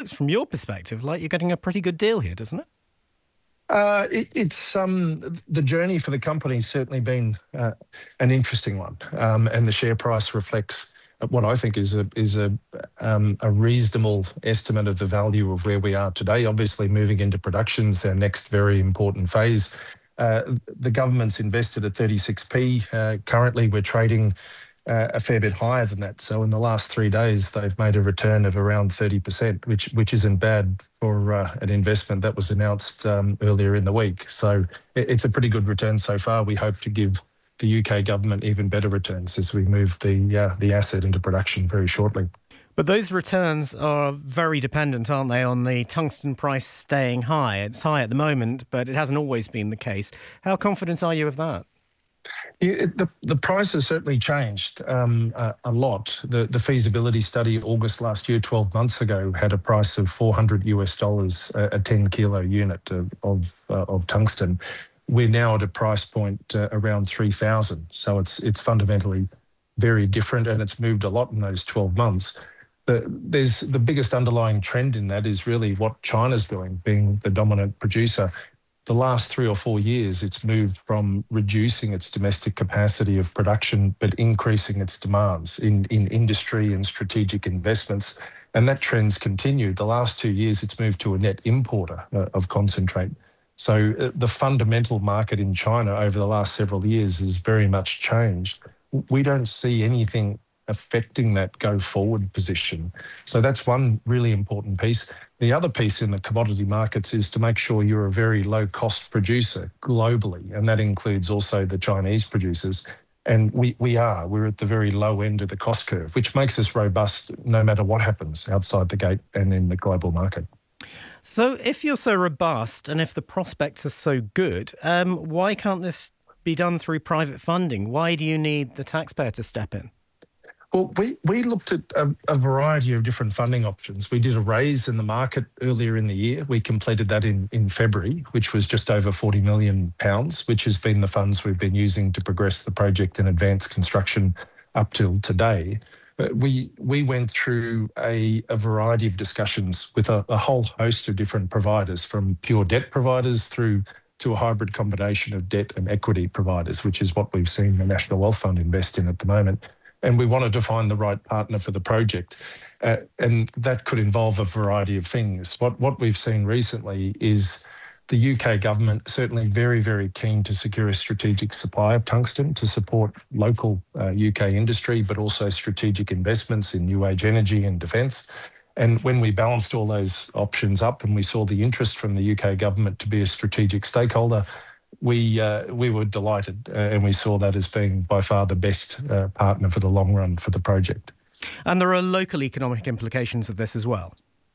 looks from your perspective like you're getting a pretty good deal here, doesn't it? It's the journey for the company's certainly been an interesting one, and the share price reflects what I think is a reasonable estimate of the value of where we are today. Obviously, moving into production's our next very important phase. The government's invested at 36p. Currently, we're trading a fair bit higher than that. So in the last 3 days, they've made a return of around 30%, which isn't bad for an investment that was announced earlier in the week. So it's a pretty good return so far. We hope to give the UK government even better returns as we move the asset into production very shortly. But those returns are very dependent, aren't they, on the tungsten price staying high? It's high at the moment, but it hasn't always been the case. How confident are you of that? The price has certainly changed a lot. The feasibility study August last year, 12 months ago, had a price of $400 a 10 kilo unit of tungsten. We're now at a price point around 3,000. So it's fundamentally very different, and it's moved a lot in those 12 months. There's the biggest underlying trend in that is really what China's doing, being the dominant producer. The last 3 or 4 years, it's moved from reducing its domestic capacity of production, but increasing its demands in industry and strategic investments. And that trend's continued. The last 2 years, it's moved to a net importer of concentrate. So the fundamental market in China over the last several years has very much changed. We don't see anything affecting that go-forward position. So that's one really important piece. The other piece in the commodity markets is to make sure you're a very low-cost producer globally, and that includes also the Chinese producers. And we're at the very low end of the cost curve, which makes us robust no matter what happens outside the gate and in the global market. So if you're so robust and if the prospects are so good, why can't this be done through private funding? Why do you need the taxpayer to step in? Well, we looked at a variety of different funding options. We did a raise in the market earlier in the year. We completed that in February, which was just over £40 million, which has been the funds we've been using to progress the project and advance construction up till today. We went through a variety of discussions with a whole host of different providers, from pure debt providers through to a hybrid combination of debt and equity providers, which is what we've seen the National Wealth Fund invest in at the moment. And we wanted to find the right partner for the project. And that could involve a variety of things. What we've seen recently is the UK government certainly very, very keen to secure a strategic supply of tungsten to support local UK industry, but also strategic investments in new age energy and defence. And when we balanced all those options up and we saw the interest from the UK government to be a strategic stakeholder, we were delighted, and we saw that as being by far the best partner for the long run for the project. And there are local economic implications of this as well.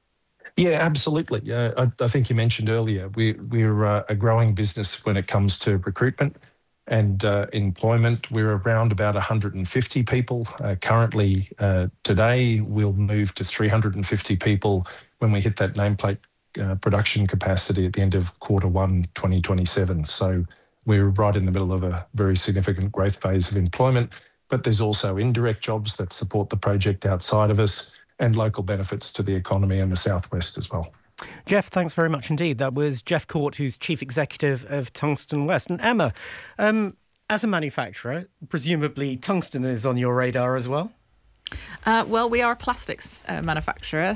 Yeah, absolutely. I think you mentioned earlier, we're a growing business when it comes to recruitment and employment. We're around about 150 people. Currently, today, we'll move to 350 people when we hit that nameplate production capacity at the end of Q1 2027. So we're right in the middle of a very significant growth phase of employment, but there's also indirect jobs that support the project outside of us and local benefits to the economy in the southwest as well. Jeff, thanks very much indeed. That was Jeff Court, who's Chief Executive of Tungsten West. And Emma, as a manufacturer, presumably tungsten is on your radar as well? Well, we are a plastics manufacturer,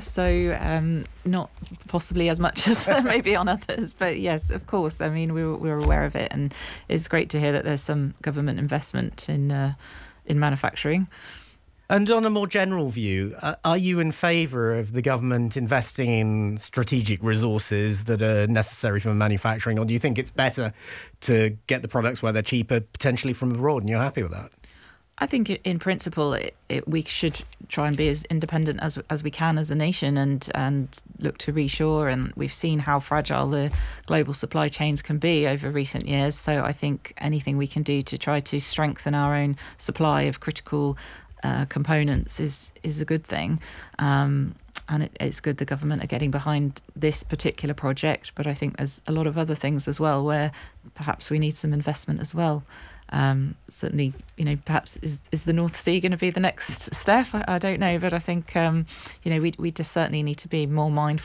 so not possibly as much as maybe on others. But yes, of course. I mean, we're aware of it, and it's great to hear that there's some government investment in manufacturing. And on a more general view, are you in favour of the government investing in strategic resources that are necessary for manufacturing, or do you think it's better to get the products where they're cheaper, potentially from abroad, and you're happy with that? I think in principle, we should try and be as independent as we can as a nation and look to reshore. And we've seen how fragile the global supply chains can be over recent years. So I think anything we can do to try to strengthen our own supply of critical components is a good thing. And it's good the government are getting behind this particular project. But I think there's a lot of other things as well where perhaps we need some investment as well. Certainly, perhaps is the North Sea going to be the next step? I don't know, but I think, we just certainly need to be more mindful